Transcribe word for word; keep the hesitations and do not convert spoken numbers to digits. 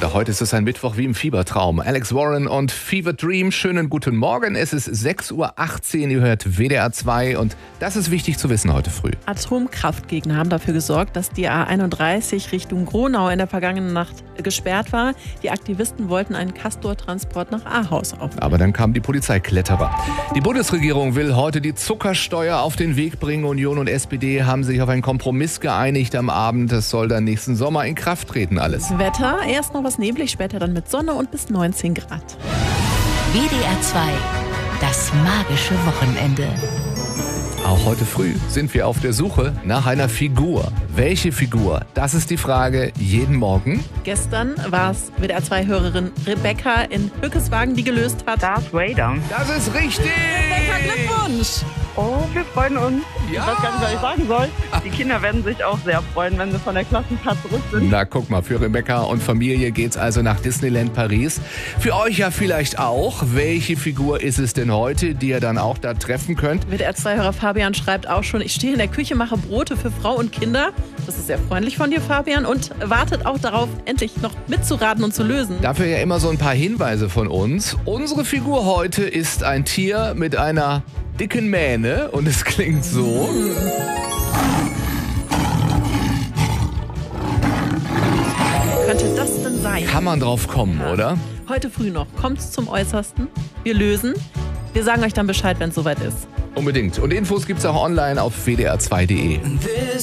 Heute ist es ein Mittwoch wie im Fiebertraum. Alex Warren und Fever Dream. Schönen guten Morgen. Es ist sechs Uhr achtzehn. Ihr hört W D R zwei und das ist wichtig zu wissen heute früh. Atomkraftgegner haben dafür gesorgt, dass die A einunddreißig Richtung Gronau in der vergangenen Nacht gesperrt war. Die Aktivisten wollten einen Castor-Transport nach Ahaus aufnehmen. Aber dann kamen die Polizeikletterer. Die Bundesregierung will heute die Zuckersteuer auf den Weg bringen. Union und S P D haben sich auf einen Kompromiss geeinigt am Abend. Das soll dann nächsten Sommer in Kraft treten alles. Wetter, erst noch was neblig, später dann mit Sonne und bis neunzehn Grad. W D R zwei, das magische Wochenende. Auch heute früh sind wir auf der Suche nach einer Figur. Welche Figur? Das ist die Frage jeden Morgen. Gestern war es W D R zwei Hörerin Rebecca in Hückeswagen, die gelöst hat. Darth Vader. Das ist richtig! Rebecca, Glückwunsch! Oh, wir freuen uns. Ja. Ich weiß gar nicht, was ich sagen soll. Die Kinder werden sich auch sehr freuen, wenn sie von der Klassenfahrt zurück sind. Na, guck mal, für Rebecca und Familie geht's also nach Disneyland Paris. Für euch ja vielleicht auch. Welche Figur ist es denn heute, die ihr dann auch da treffen könnt? W D R zwei Hörer Fabian schreibt auch schon, ich stehe in der Küche, mache Brote für Frau und Kinder. Das ist sehr freundlich von dir, Fabian, und wartet auch darauf, endlich noch mitzuraten und zu lösen. Dafür ja immer so ein paar Hinweise von uns. Unsere Figur heute ist ein Tier mit einer dicken Mähne und es klingt so. Könnte das denn sein? Kann man drauf kommen, Ja. oder? Heute früh noch kommt's zum Äußersten. Wir lösen. Wir sagen euch dann Bescheid, wenn es soweit ist. Unbedingt. Und Infos gibt's auch online auf w d r zwei punkt d e.